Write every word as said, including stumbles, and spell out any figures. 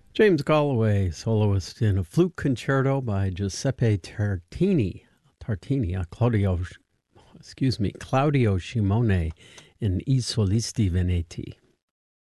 James Galloway, soloist in a flute concerto by Giuseppe Tartini. Tartini, uh, Claudio, excuse me, Claudio Shimone in I Solisti Veneti.